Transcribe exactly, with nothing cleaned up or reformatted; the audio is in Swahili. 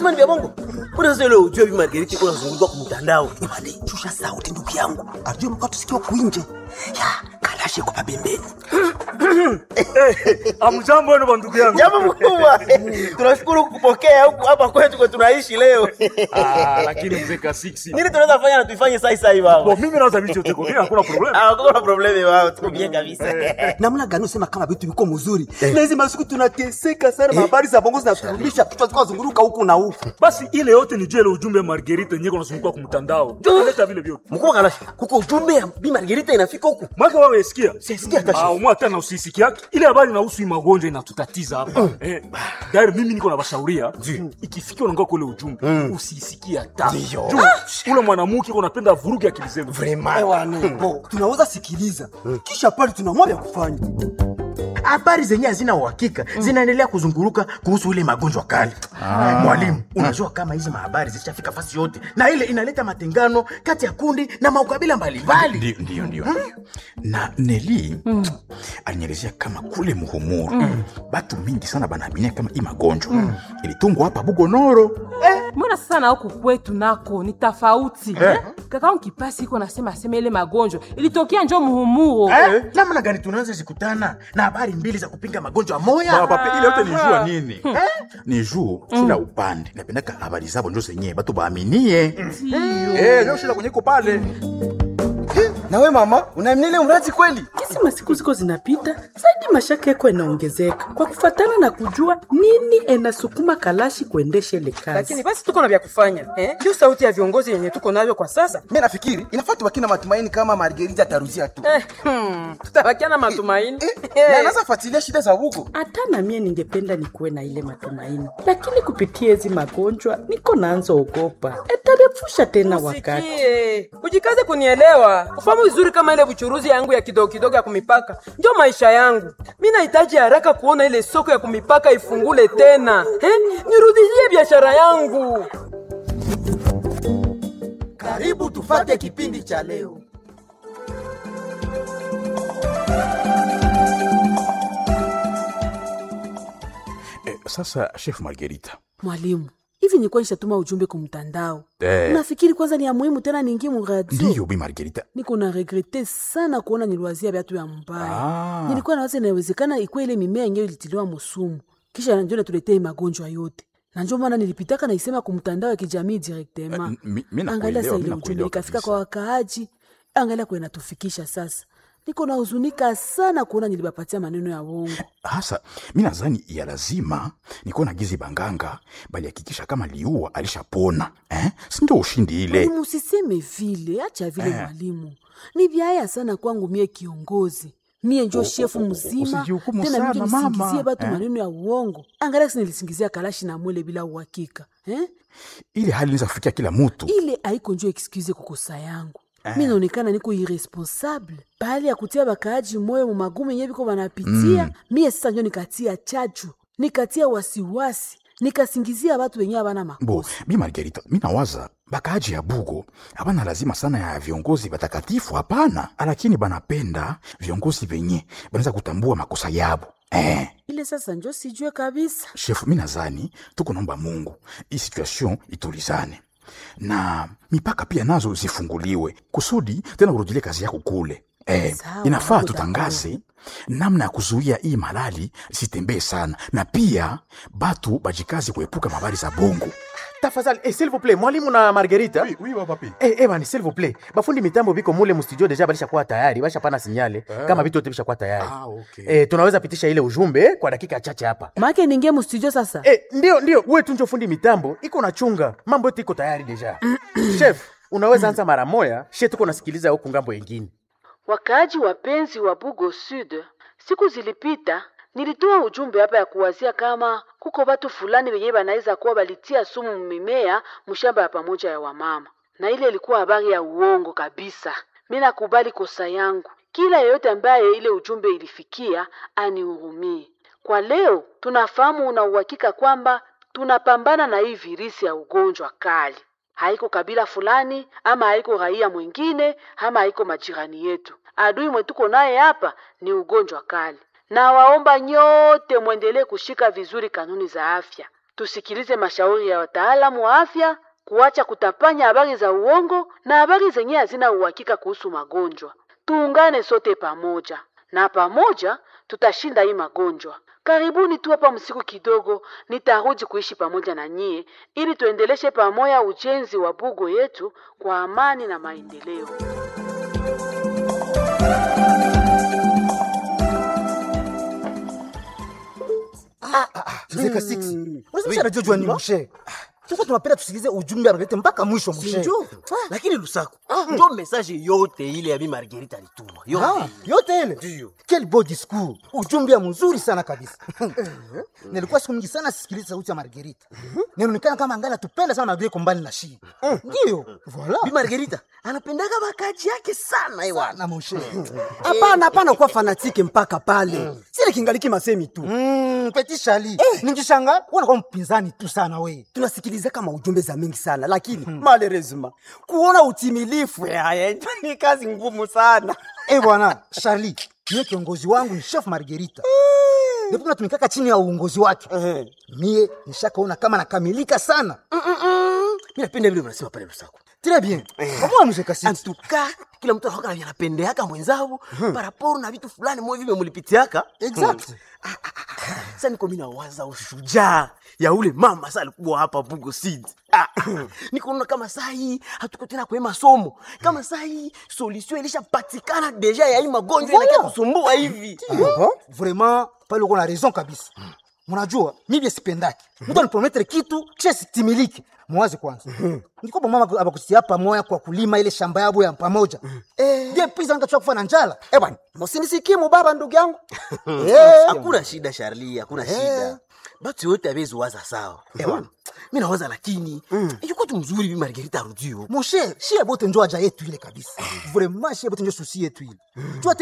unasema ni vya bongo. Mbona sasa ile ujue Bi Margarita iko nazunguka kwa mtandao? Ibadi, shusha sauti ndugu yangu. Arjue mkato sikio kuinje. Ya, kalashe kwa pembeni. Amjambo na ndugu yangu. Jambo mkubwa. Tunashukuru kukupokea huku hapa kwetu kwa tunaishi leo. Ah, lakini mzee Kasiksi. Nini tunaweza fanya na tuifanye sasa sasa hivi baba? Bo mimi naweza vicho teko. Mimi hakuna problem. Ah, hakuna problem wao. Tuko bien kabisa. Namna gani usema kama vitu viko mzuri? Na hizi masiku tunateseka sana, habari za bongo zinaturumisha kichwa zikazunguruka huku na huku. Basi ile yote ni jele ujumbe Margarita nyeko nazunguka kwa mtandao. Leta vile vyote. Mkubwa Kalashe, kuko ujumbe ya Bi Margarita inafika huku. Mwaka wewe usikia? Sisikia hata Ah, umwa tena usisikia yake. Ile habari inahusu magonjwa inatutatiza hapa. Eh, dari mimi niko na bashauria. Ikifikia unangoa kule ujumbe, usisikie hata. Ule mwanamke unapenda vuruge akili zenu. Vraiment. Bo, tunaweza sikiliza. Kisha pale tunamwambia kufanya. Habari zenye hazina uhakika zinaendelea kuzunguruka kuhusu ile magonjwa kali. Ah. Mwalimu, unajua kama hizi habari zishafika fasi yote na ile inaleta matengano kati ya kundi na maukabila mbalimbali. Ndio ndio ndio. Hmm? Na Neli mm. alinyelezea kama kule Muhumuru mm. batu mingi sana banaaminia kama hii magonjwa mm. ilitungwa hapa Bugonoro. Eh, mbona sasa na huko kwetu nako ni tofauti? Eh? Kaka Kipasi iko nasema sema ile magonjwa ilitokea njoo Muhumuru. Eh? Namna gani tunaanza zikutana na habari mbili za kupinga magonjwa moya? Baba papi ile yote ni jua nini? Eh? Ni jua kila upande. Napendaka habari zao njoo zenyewe batu baaminie. Eh, leo shida kwenye iko pale. Na wewe mama, unaamini ile mradi kweli? Kisi masiku ziko zinapita, zaidi mashaka yako yanaongezeka kwa kufatana na kujua nini enasukuma Kalashi kuendesha ile kazi. Lakini basi tuko na vya kufanya, eh? Ndio sauti ya viongozi yenye tuko nayo kwa sasa. Mimi nafikiri inafaa tubaki na matumaini kama Margarita ataruzia tu. Eh, hmm, tutabakia na matumaini. Eh, eh, na anaanza fuatilia shida za huko. Hata na mimi ningependa nikuwe na ile matumaini. Lakini kupitia hizi magonjwa niko naanza ogopa. Etarefusha tena wakati. Usikie. Ujikaze kunielewa. Ufahamu vizuri kama ile buchuruzi yangu ya kidogo kidogo ya kumipaka ndio maisha yangu. Mimi nahitaji haraka kuona ile soko ya kumipaka ifungule tena. Eh? Nirudishie biashara yangu. Karibu tufate kipindi cha leo. Eh, sasa Chef Margarita. Mwalimu, hivi nilikuwa nishatuma ujumbe kwa mtandao. Eh. Unafikiri kwanza ni ya muhimu tena niingie mu radio? Ndio Bi Margarita. Niko na regrete sana kuona niliwazia viatu ya mbaya. Ah. Nilikuwa nawaza inawezekana ikuwe ile mimea yenyewe ilitiliwa musumu. Kisha ndio natuletee magonjwa yote. Na njoo maana nilipitaka na isema kwa mtandao ya kijamii directement. Mimi Angalia sasa ile ujumbe ikafika kwa wakaaji. Angalia kwa inatufikisha sasa. Niko na huzunika sana kuona nilibapatia maneno ya uongo. Hasa mimi nadhani ya lazima niko na gizi banganga bali hakikisha kama liua alishapona. Eh? Si ndio ushindi ile. Mwalimu usiseme vile, acha vile eh. Mwalimu. Ni vyaya sana kwangu mie kiongozi. Mie njo shefu mzima. Tena mimi nisingizie batu eh. maneno ya uongo. Angalia sisi nilisingizia Kalashi na Mwele bila uhakika. Eh? Ile hali inaweza kufikia kila mtu. Ile haiko njo excuse kukosa yangu. Eh. Mimi naonekana niko irresponsible. Bali ya kutia bakaaji moyo mu magumu yenyewe biko banapitia, mm. Mie sasa ndio nikatia chachu, nikatia wasiwasi, nikasingizia watu wenyewe habana makosa. Bo, Bi Margarita, mimi nawaza bakaaji ya Bugo habana lazima sana ya viongozi batakatifu, hapana, lakini banapenda viongozi wenye banaweza kutambua makosa yabo. Eh. Ile sasa ndio sijue kabisa. Chef, mimi nadhani tuko naomba Mungu hii situation itulizane. Na mipaka pia nazo zifunguliwe kusudi tena urudile kazi yako kule. Eh, inafaa tutangaze namna ya kuzuia hii malali sitembee sana, na pia batu bajikazi kuepuka mabari za bongo. Tafadhali, eh, s'il vous plaît, mwalimu na Margarita. Oui, oui, papi. Eh, eh, bani, s'il vous plaît. Bafundi mitambo biko mule mu studio deja balisha kuwa tayari, basha pana sinyale ah. Kama vitu yote bisha kuwa tayari. Ah, okay. Eh, tunaweza pitisha ile ujumbe kwa dakika chache hapa. Maana ningie mu studio sasa. Eh, ndio ndio, wewe tu njo fundi mitambo, iko na chunga. Mambo yote iko tayari deja. Chef, unaweza anza mara moja, she tuko nasikiliza huko ngambo nyingine. Wakaaji wapenzi wa Bugo Sud, siku zilipita nilitoa ujumbe hapa ya kuwazia kama kuko watu fulani wenyewe wanaweza kuwa balitia sumu mimea mshamba ya pamoja ya wamama. Na ile ilikuwa habari ya uongo kabisa. Mimi nakubali kosa yangu. Kila yeyote ambaye ile ujumbe ilifikia anihurumie. Kwa leo tunafahamu una uhakika kwamba tunapambana na hii virusi ya ugonjwa kali. Haiko kabila fulani, ama haiko raia mwingine, ama haiko majirani yetu. Adui mwetuko naye hapa ni ugonjwa kali. Na waomba nyote muendelee kushika vizuri kanuni za afya. tusikilize mashauri ya wataalamu wa afya, kuacha kutapanya habari za uongo na habari zenye hazina uhakika kuhusu magonjwa. Tuungane sote pamoja, na pamoja tutashinda hii magonjwa. Karibuni tu hapa msiku kidogo, nitarudi kuishi pamoja na nyie ili tuendeleshe pamoja ujenzi wa Bugo yetu kwa amani na maendeleo. Ah, ah, ah. Zeka six. Unasema unajua ni mshe. Tuko tunapenda tusikilize ujumbe alete mpaka mwisho mshe. Sinjo. Lakini Lusako, ndio message yote ile ya Bi Margarita alituma. Yote. Ah, yote ile. Ndio. Quel beau discours. Ujumbe mzuri sana kabisa. Nilikuwa siku nyingi sana sisikiliza sauti ya Margarita. Ninaonekana kama angala tupenda sana Margarita kombali na shi. Ndio. Voilà. Bi Margarita anapendaga bakaji yake sana ewa. Na mshe. Hapana, hapana kwa fanatike mpaka pale. Sile kingaliki masemi tu. Mm, Petit Charlie. Eh. Ningishanga unakuwa mpinzani tu sana we. Tunasikiliza kama ujumbe za mingi sana lakini hmm. Malerezima kuona utimilifu haya ni kazi ngumu sana. Eh bwana, Charlie, mie kiongozi wangu ni Chef Margarita. Mm. Ndipo tunatumikaka chini ya uongozi wake. Uh-huh. Mie nishakaona kama nakamilika sana. Mimi napenda vile unasema pale Lusako. Très bien. Kama mzeka sisi. En tout cas, kila mtu anakuwa anapendeaka mwenzao par rapport na vitu fulani mwe vile mulipitiaka. Exact. Sasa niko mimi nawaza ushujaa ya ule mama sasa alikuwa hapa Bugo City. Ah, niko kama saa hii hatuko tena kwa masomo. Kama saa hii solution ilishapatikana deja ya hii magonjwa inakia kusumbua hivi. Vraiment, pale uko na raison kabisa. Mnajua, mimi sipendaki. Mtu anipromettre kitu kisha sitimiliki. Mwaze kwanza. Ndiko mama abakusia hapa moya kwa kulima ile shamba yabo ya pamoja. Eh, ndiye pisa ngachwa kufa na njala. Eh bwana, msinisikie mbaba ndugu yangu. Eh, hakuna shida Charlie, hakuna shida. Batu yote abezo waza sawa. Eh bwana, mimi nawaza lakini yuko tu mzuri Bi Margarita arudio. Mon cher, si abote njoo aja yetu ile kabisa. Vraiment si abote njoo susi yetu ile.